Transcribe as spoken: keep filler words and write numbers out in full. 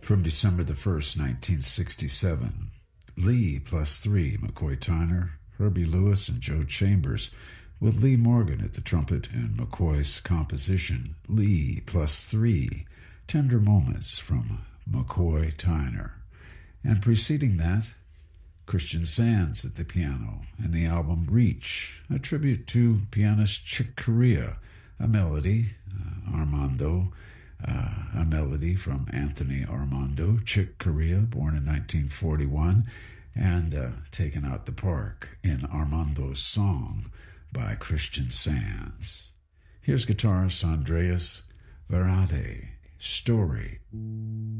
From December the first, nineteen sixty-seven, Lee plus three, McCoy Tyner, Herbie Lewis, and Joe Chambers, with Lee Morgan at the trumpet and McCoy's composition, Lee plus three, Tender Moments from McCoy Tyner. And preceding that, Christian Sands at the piano and the album Reach, a tribute to pianist Chick Corea, a melody, uh, Armando, uh, a melody from Anthony Armando, Chick Corea, born in nineteen forty-one, and uh, taken out the park in Armando's Song by Christian Sands. Here's guitarist Andreas Verade, Story.